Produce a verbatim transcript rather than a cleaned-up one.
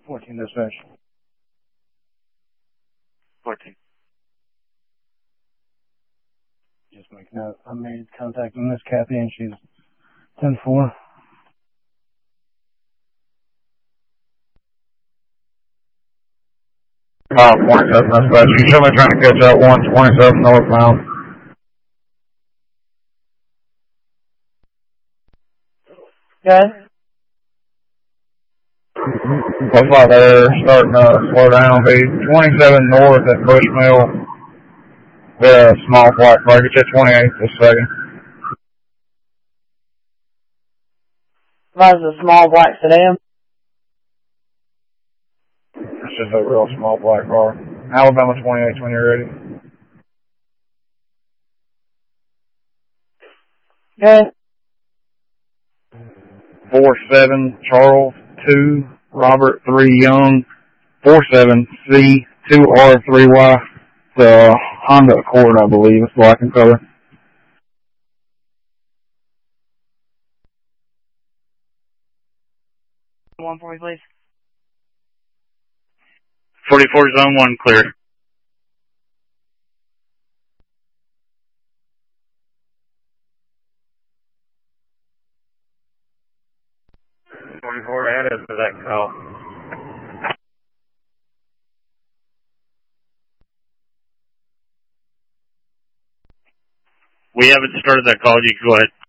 fourteen dispatch. fourteen. Just making out. I made contact with Miss Kathy and she's ten four. Five twenty-seven dispatch. You should be trying to catch up one twenty-seven northbound. Okay. Looks like they're starting to slow down. Be twenty-seven north at Bushmill. The small black break. It's at twenty-eight this second. That's a small black sedan. It's just a real small black car. Alabama twenty-eight when you're ready. Okay. four seven Charles two Robert three Young four seven C two R three Y. The Honda Accord, I believe. It's black in color. One for me, please. forty-four zone one clear. forty-four added to that call. We haven't started that call. You can go ahead.